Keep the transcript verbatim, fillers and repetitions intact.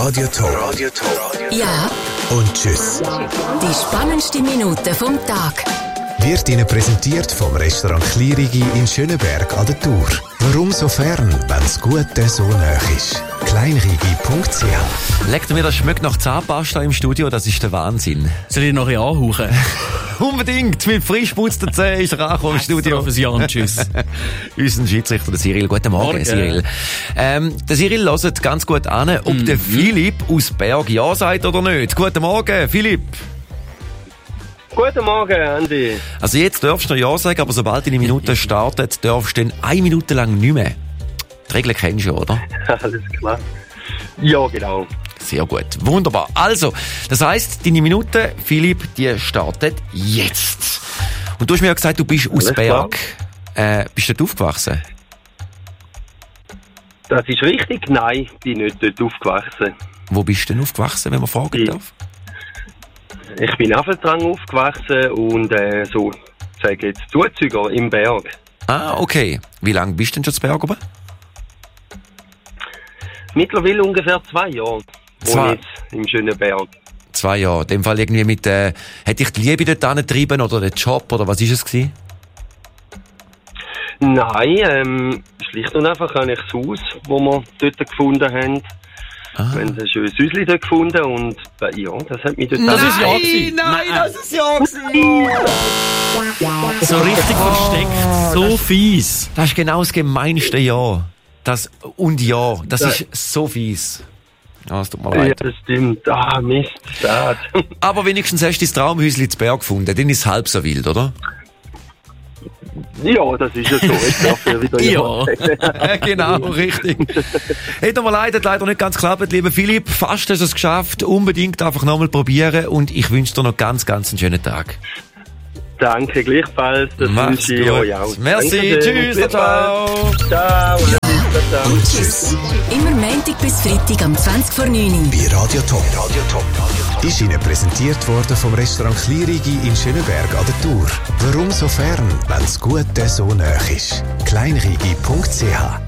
Radio Top. Radio Top. Ja. Und tschüss. Die spannendste Minute vom Tag. Wird Ihnen präsentiert vom Restaurant Klirigi in Schöneberg an der Tour. Warum so fern, wenn das Gute so nah ist? kleinrigi punkt c h. Legt mir das schmeckt nach Zahnpasta im Studio, das ist der Wahnsinn. Soll ich noch ein anhauchen? Unbedingt, mit frisch putzten Zähnen ist er angekommen im Studio. Fürs Jahr und tschüss. Unser Schiedsrichter, der Cyril. Guten Morgen, Morgen. Cyril. Ähm, der Cyril hört ganz gut an, ob Mhm. der Philipp aus Berg ja sagt oder nicht. Guten Morgen, Philipp. Guten Morgen, Andi. Also jetzt darfst du noch ja sagen, aber sobald deine Minute startet, darfst du dann eine Minute lang nicht mehr. Die Regeln kennst du, oder? Alles klar. Ja, genau. Sehr gut. Wunderbar. Also, das heisst, deine Minute, Philipp, die startet jetzt. Und du hast mir ja gesagt, du bist aus Alles Berg. Äh, bist du dort aufgewachsen? Das ist richtig. Nein, ich bin nicht dort aufgewachsen. Wo bist du denn aufgewachsen, wenn man fragen Ich- darf? Ich bin in Affeldrang aufgewachsen und äh, so, sage jetzt, Zuzüger im Berg. Ah, okay. Wie lange bist du denn schon zu Berg oben? Mittlerweile ungefähr zwei Jahre. Zwei- Wohne jetzt im schönen Berg. Zwei Jahre. In dem Fall irgendwie mit, äh, hat dich die Liebe dort angetrieben oder der Job oder was ist es gewesen? Nein, ähm, schlicht und einfach habe ich das Haus, das wir dort gefunden haben. Ah. Wir haben ein schönes Häuschen dort gefunden und äh, ja, das hat mich dort Das auch- ist ja gewesen. Nein, das ist ja gewesen. So richtig versteckt. So fies. Das ist genau das gemeinste Ja. Das, und ja, das Ja. ist so fies. Ah, es tut mir Ja, leid. das stimmt. Ah, Mist, schade. Aber wenigstens hast du dein Traumhäuschen zu Berg gefunden. Dann ist es halb so wild, oder? Ja, das ist ja so. Jetzt darf ich wieder Ja. Genau, richtig. Hey, tut mir leid, hat leider nicht ganz geklappt, lieber Philipp. Fast hast du es geschafft. Unbedingt einfach nochmal probieren und ich wünsche dir noch ganz, ganz einen schönen Tag. Danke, gleichfalls. Das Mach's wünsche ich gut. euch auch. Merci, Dankeschön. tschüss, ciao. Ciao. Ciao. Und tschüss. Immer Montag bis Freitag am zwanzig vor neun. Bei Radio Top. Radio Top. Ist Ihnen präsentiert worden vom Restaurant Klirigi in Schöneberg an der Tour. Warum so fern, wenn das Gute so nah ist? kleinrigi punkt c h.